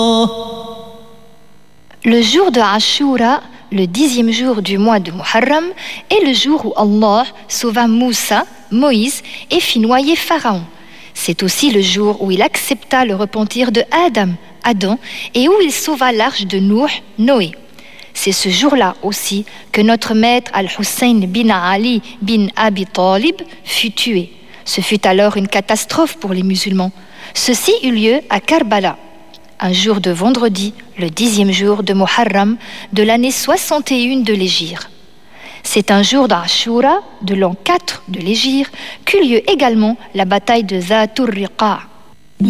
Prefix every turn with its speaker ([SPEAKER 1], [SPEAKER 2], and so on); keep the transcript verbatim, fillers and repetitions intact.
[SPEAKER 1] Le jour de Ashura, le dixième jour du mois de Muharram, est le jour où Allah sauva Moussa, Moïse, et fit noyer Pharaon. C'est aussi le jour où il accepta le repentir de Adam, Adam, et où il sauva l'arche de Nouh, Noé. C'est ce jour-là aussi que notre maître Al-Hussein bin Ali bin Abi Talib fut tué. Ce fut alors une catastrophe pour les musulmans. Ceci eut lieu à Karbala, un jour de vendredi, le dixième jour de Muharram de l'année soixante et un de l'Hégire. C'est un jour d'Ashura, de l'an quatre de l'Hégire, qu'eut lieu également la bataille de Zaat ur-Riqa'.